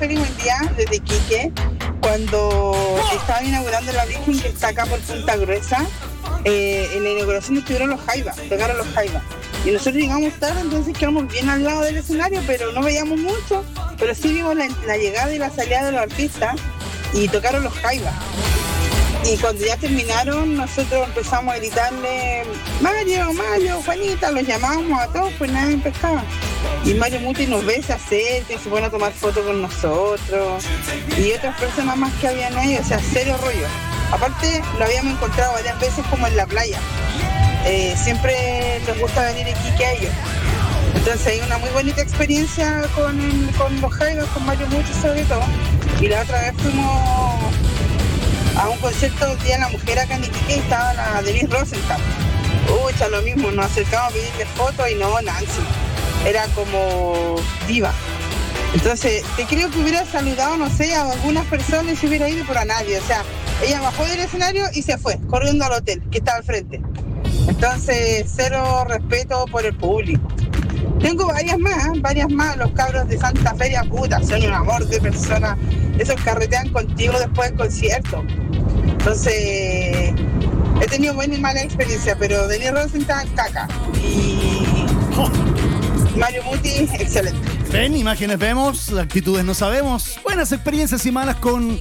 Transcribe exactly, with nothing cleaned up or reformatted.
feliz buen día desde Iquique, cuando estaban inaugurando la Virgen que está acá por Punta Gruesa. Eh, en la inauguración estuvieron los Jaivas, tocaron los Jaivas. Y nosotros llegamos tarde, entonces quedamos bien al lado del escenario, pero no veíamos mucho. Pero sí vimos la, la llegada y la salida de los artistas y tocaron los Jaivas. Y cuando ya terminaron, nosotros empezamos a gritarle Mario, Mario, Juanita, los llamábamos a todos, pues nadie pescaba. Y Mario Muti nos ve, se acerca y se pone a tomar fotos con nosotros. Y otras personas más que habían ahí, o sea, cero rollo. Aparte, lo habíamos encontrado varias veces como en la playa. Eh, siempre les gusta venir aquí a ellos. Entonces hay una muy bonita experiencia con, con los Jaivas, con Mario Muti sobre todo. Y la otra vez fuimos a un concierto del Día de la Mujer acá en Iquique y estaba la Denise Rosenthal. Uy, ya lo mismo, nos acercamos a pedirle fotos y no, Nancy. Era como diva. Entonces, te creo que hubiera saludado, no sé, a algunas personas y se hubiera ido, pero a nadie. O sea, ella bajó del escenario y se fue, corriendo al hotel, que estaba al frente. Entonces, cero respeto por el público. Tengo varias más, ¿eh? varias más. Los cabros de Santa Feria, puta, son un amor de personas. Esos carretean contigo después del concierto. Entonces, he tenido buena y mala experiencia, pero Denis Rosenthal, caca. Y Mario Muti, excelente. Ven, imágenes vemos, actitudes no sabemos. Buenas experiencias y malas con